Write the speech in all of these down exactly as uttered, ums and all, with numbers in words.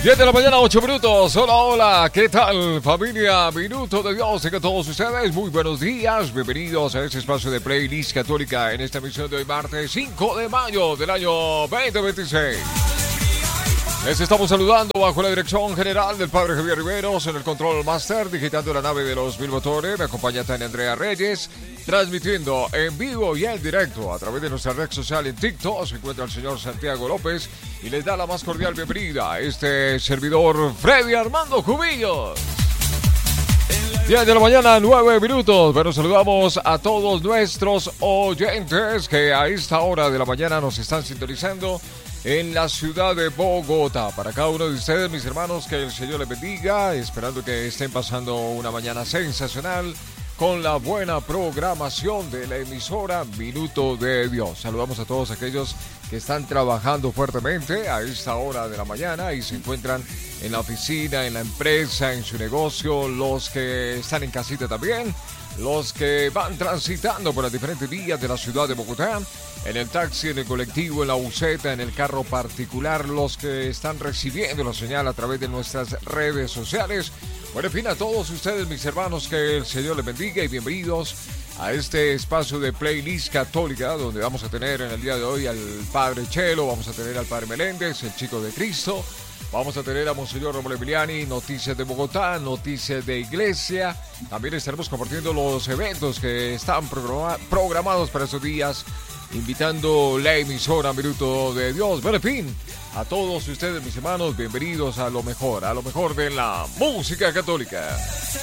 diez de la mañana, ocho minutos. Hola, hola, ¿qué tal, familia? Minuto de Dios, tengan todos ustedes muy buenos días. Bienvenidos a este espacio de Playlist Católica en esta emisión de hoy, martes cinco de mayo del año veinte veintiséis. Les estamos saludando bajo la dirección general del Padre Javier Riveros en el Control Master, digitando la nave de los mil motores. Me acompaña Tania Andrea Reyes, transmitiendo en vivo y en directo a través de nuestra red social en TikTok. Se encuentra el señor Santiago López y les da la más cordial bienvenida a este servidor Freddy Armando Cubillos. diez de la mañana, nueve minutos. Bueno, saludamos a todos nuestros oyentes que a esta hora de la mañana nos están sintonizando en la ciudad de Bogotá. Para cada uno de ustedes, mis hermanos, que el Señor les bendiga, esperando que estén pasando una mañana sensacional con la buena programación de la emisora Minuto de Dios. Saludamos a todos aquellos que están trabajando fuertemente a esta hora de la mañana y se encuentran en la oficina, en la empresa, en su negocio, los que están en casita también, los que van transitando por las diferentes vías de la ciudad de Bogotá, en el taxi, en el colectivo, en la buseta, en el carro particular, los que están recibiendo la señal a través de nuestras redes sociales. Bueno, en fin, a todos ustedes, mis hermanos, que el Señor les bendiga y bienvenidos a este espacio de Playlist Católica, donde vamos a tener en el día de hoy al Padre Chelo, vamos a tener al Padre Meléndez, el Chico de Cristo, vamos a tener a Monseñor Rómulo Emiliani, noticias de Bogotá, noticias de Iglesia. También estaremos compartiendo los eventos que están programa- programados para estos días, invitando la emisora Minuto de Dios. Bueno, en fin, a todos ustedes, mis hermanos, bienvenidos a lo mejor, a lo mejor de la música católica.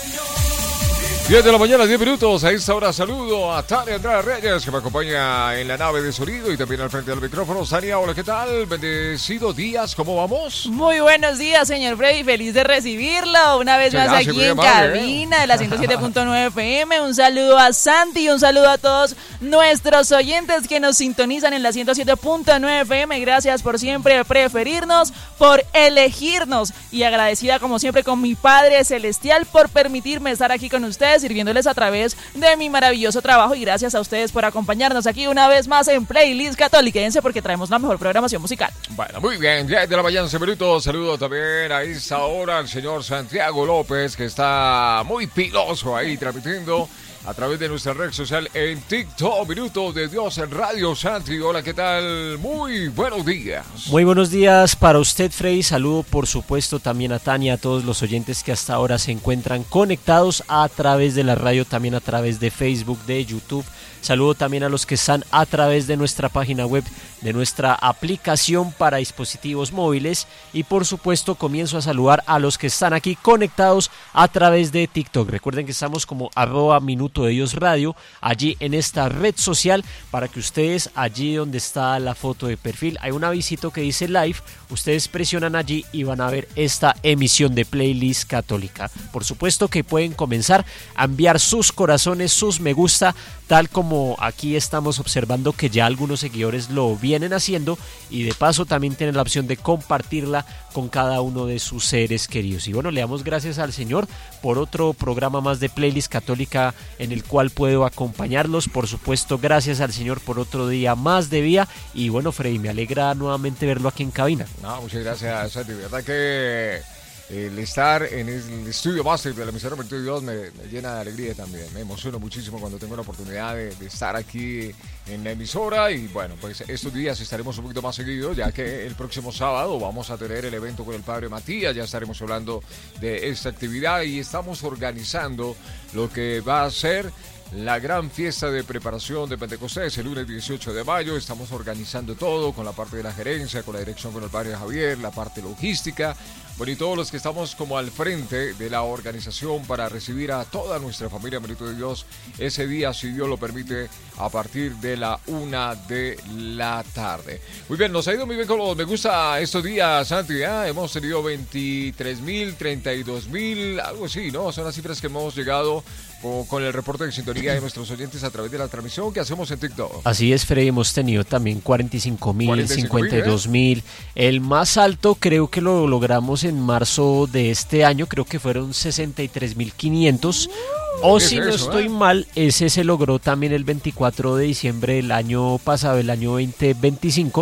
diez de la mañana, diez minutos. A esta hora saludo a Tania Andrea Reyes, que me acompaña en la nave de sonido y también al frente del micrófono. Tania, hola, ¿qué tal? Bendecidos días, ¿cómo vamos? Muy buenos días, señor Freddy. Feliz de recibirlo una vez más gracias, aquí en amable, cabina ¿eh? de la ciento siete punto nueve F M. Un saludo a Santi y un saludo a todos nuestros oyentes que nos sintonizan en la ciento siete punto nueve F M. Gracias por siempre preferirnos, por elegirnos y agradecida como siempre con mi Padre Celestial por permitirme estar aquí con ustedes, sirviéndoles a través de mi maravilloso trabajo, y gracias a ustedes por acompañarnos aquí una vez más en Playlist Católiquense, porque traemos la mejor programación musical. Bueno, muy bien, diez de la mañana, once minutos. Saludo también a esta hora al señor Santiago López, que está muy piloso ahí transmitiendo a través de nuestra red social en TikTok, Minuto de Dios en Radio Santi. Hola, ¿qué tal? Muy buenos días. Muy buenos días para usted, Freddy. Saludo, por supuesto, también a Tania, a todos los oyentes que hasta ahora se encuentran conectados a través de la radio, también a través de Facebook, de YouTube. Saludo también a los que están a través de nuestra página web, de nuestra aplicación para dispositivos móviles, y por supuesto comienzo a saludar a los que están aquí conectados a través de TikTok. Recuerden que estamos como arroba Minuto de Dios Radio, allí en esta red social, para que ustedes, allí donde está la foto de perfil, hay un avisito que dice live, ustedes presionan allí y van a ver esta emisión de Playlist Católica. Por supuesto que pueden comenzar a enviar sus corazones, sus me gusta, tal como aquí estamos observando que ya algunos seguidores lo vienen haciendo, y de paso también tienen la opción de compartirla con cada uno de sus seres queridos. Y bueno, le damos gracias al Señor por otro programa más de Playlist Católica en el cual puedo acompañarlos. Por supuesto, gracias al Señor por otro día más de vida. Y bueno, Freddy, me alegra nuevamente verlo aquí en cabina. No, muchas gracias, Santi. De verdad que el estar en el estudio máster de la emisora Minuto de Dios me, me llena de alegría también. Me emociono muchísimo cuando tengo la oportunidad de, de estar aquí en la emisora. Y bueno, pues estos días estaremos un poquito más seguidos, ya que el próximo sábado vamos a tener el evento con el Padre Matías. Ya estaremos hablando de esta actividad y estamos organizando lo que va a ser la gran fiesta de preparación de Pentecostés el lunes dieciocho de mayo. Estamos organizando todo con la parte de la gerencia, con la dirección con el Padre Javier, la parte logística. Bueno, y todos los que estamos como al frente de la organización para recibir a toda nuestra familia Minuto de Dios ese día, si Dios lo permite, a partir de la una de la tarde. Muy bien, nos ha ido muy bien con los me gusta estos días, Santi, ¿eh? Hemos tenido veintitrés mil, treinta y dos mil, algo así, ¿no? Son las cifras que hemos llegado con, con el reporte de sintonía de nuestros oyentes a través de la transmisión que hacemos en TikTok. Así es, Freddy, hemos tenido también cuarenta y cinco mil, cincuenta y dos mil. ¿eh? El más alto creo que lo logramos en marzo de este año, creo que fueron sesenta y tres mil quinientos. O si no estoy mal, ese se logró también el veinticuatro de diciembre del año pasado, el año veinte veinticinco.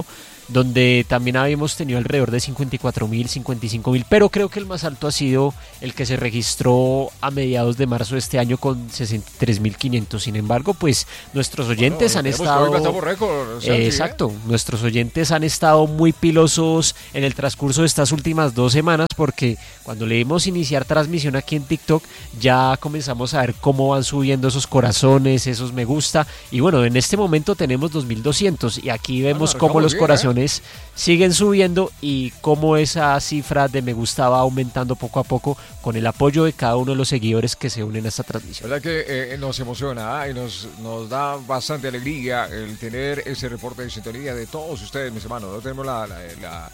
donde también habíamos tenido alrededor de cincuenta y cuatro mil, cincuenta y cinco mil, pero creo que el más alto ha sido el que se registró a mediados de marzo de este año con sesenta y tres mil quinientos. Sin embargo, pues nuestros oyentes bueno, han estado récord, eh, exacto, ¿eh? Nuestros oyentes han estado muy pilosos en el transcurso de estas últimas dos semanas, porque cuando le dimos iniciar transmisión aquí en TikTok ya comenzamos a ver cómo van subiendo esos corazones, esos me gusta, y bueno, en este momento tenemos dos mil doscientos y aquí vemos bueno, cómo los bien, corazones ¿eh? siguen subiendo y cómo esa cifra de me gusta va aumentando poco a poco con el apoyo de cada uno de los seguidores que se unen a esta transmisión. La verdad que eh, nos emociona ¿eh? y nos, nos da bastante alegría el tener ese reporte de sintonía de todos ustedes, mis hermanos. No tenemos la, la, la,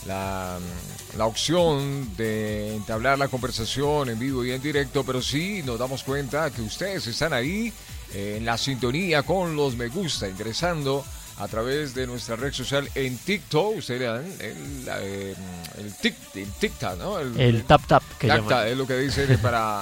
la, la opción de entablar la conversación en vivo y en directo, pero sí nos damos cuenta que ustedes están ahí eh, en la sintonía con los me gusta, ingresando a través de nuestra red social en TikTok. Ustedes le dan el, eh, el, tic, el TikTok, ¿no? El, el tap tap, que tap, tap es lo que dicen para,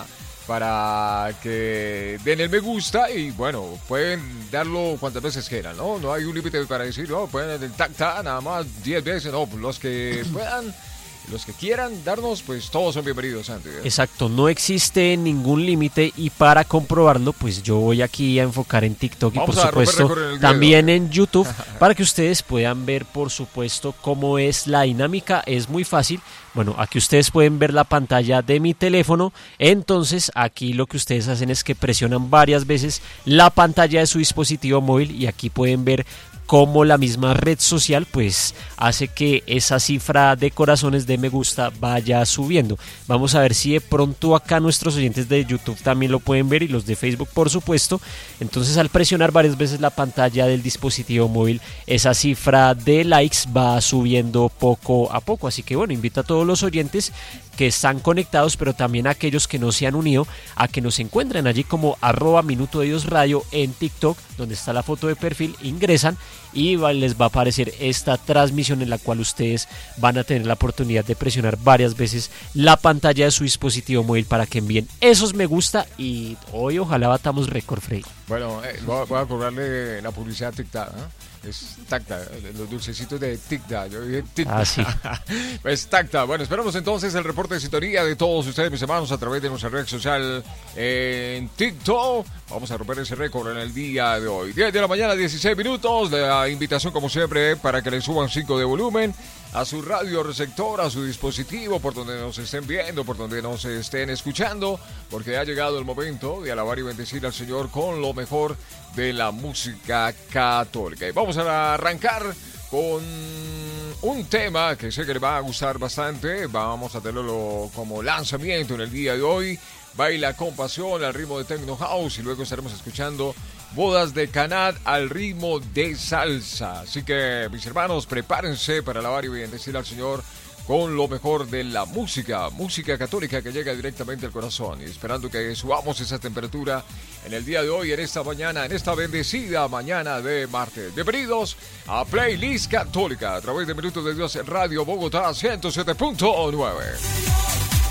para que den el me gusta y bueno, pueden darlo cuantas veces quieran, ¿no? No hay un límite para decir, no, pueden el tap tap nada más diez veces, no, los que puedan. Los que quieran darnos, pues todos son bienvenidos, Santi. Exacto, no existe ningún límite y para comprobarlo, pues yo voy aquí a enfocar en TikTok y Vamos por supuesto también en YouTube para que ustedes puedan ver, por supuesto, cómo es la dinámica. Es muy fácil. Bueno, aquí ustedes pueden ver la pantalla de mi teléfono, entonces aquí lo que ustedes hacen es que presionan varias veces la pantalla de su dispositivo móvil y aquí pueden ver cómo la misma red social pues hace que esa cifra de corazones de me gusta vaya subiendo. Vamos a ver si de pronto acá nuestros oyentes de YouTube también lo pueden ver y los de Facebook por supuesto. Entonces al presionar varias veces la pantalla del dispositivo móvil, esa cifra de likes va subiendo poco a poco. Así que bueno, invito a todos los oyentes que están conectados, pero también a aquellos que no se han unido, a que nos encuentren allí como arroba Minuto de Dios Radio en TikTok, donde está la foto de perfil, ingresan y les va a aparecer esta transmisión en la cual ustedes van a tener la oportunidad de presionar varias veces la pantalla de su dispositivo móvil para que envíen esos me gusta y hoy ojalá batamos récord, Frey. Bueno, eh, voy a cobrarle la publicidad a TikTok, ¿no? Es Tacta, los dulcecitos de Tic-Tac. Yo dije Tic-Tac. Ah, sí. Pues Tacta. Bueno, esperamos entonces el reporte de sintonía de todos ustedes, mis hermanos, a través de nuestra red social en TikTok. Vamos a romper ese récord en el día de hoy. diez de la mañana, dieciséis minutos. La invitación, como siempre, para que le suban cinco de volumen a su radio receptor, a su dispositivo, por donde nos estén viendo, por donde nos estén escuchando, porque ha llegado el momento de alabar y bendecir al Señor con lo mejor de la música católica. Y vamos a arrancar con un tema que sé que le va a gustar bastante. Vamos a tenerlo como lanzamiento en el día de hoy. Baila con pasión al ritmo de Techno House y luego estaremos escuchando Bodas de Caná al ritmo de salsa. Así que, mis hermanos, prepárense para alabar y bendecir al Señor con lo mejor de la música, música católica que llega directamente al corazón. Y esperando que subamos esa temperatura en el día de hoy, en esta mañana, en esta bendecida mañana de martes. Bienvenidos a Playlist Católica a través de Minutos de Dios en Radio Bogotá ciento siete punto nueve.